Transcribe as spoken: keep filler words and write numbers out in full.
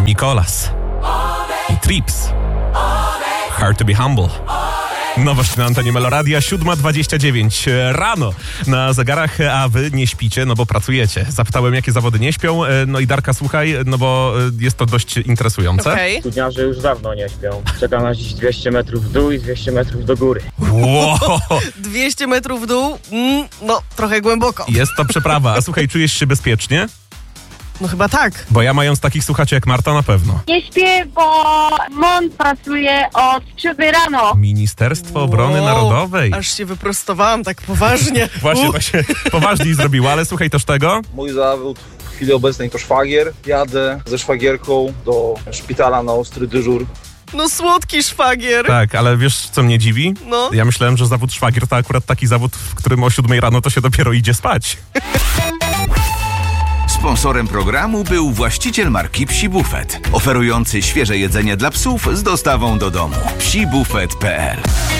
Mikolas i Trips. Hard to be humble. Nowość na antenie Meloradia, siódma dwadzieścia dziewięć rano na zegarach, a wy nie śpicie, no bo pracujecie. Zapytałem, jakie zawody nie śpią, no i Darka, słuchaj, no bo jest to dość interesujące. Okay. Studniarze już dawno nie śpią. Czeka nas dziś dwieście metrów w dół i dwieście metrów do góry. Wow. dwieście metrów w dół? Mm, no, trochę głęboko. Jest to przeprawa. A słuchaj, czujesz się bezpiecznie? No chyba tak. Bo ja mając takich słuchaczy jak Marta, na pewno. Nie śpię, bo M O N pracuje od siódmej rano. Ministerstwo Obrony Wow, Narodowej. Aż się wyprostowałam tak poważnie. Właśnie Uh. to się poważniej zrobiło, ale słuchaj też tego. Mój zawód w chwili obecnej to szwagier. Jadę ze szwagierką do szpitala na ostry dyżur. No słodki szwagier. Tak, ale wiesz, co mnie dziwi? No. Ja myślałem, że zawód szwagier to akurat taki zawód, w którym o siódmej rano to się dopiero idzie spać. Sponsorem programu był właściciel marki Psi Buffet, oferujący świeże jedzenie dla psów z dostawą do domu. psi buffet kropka p l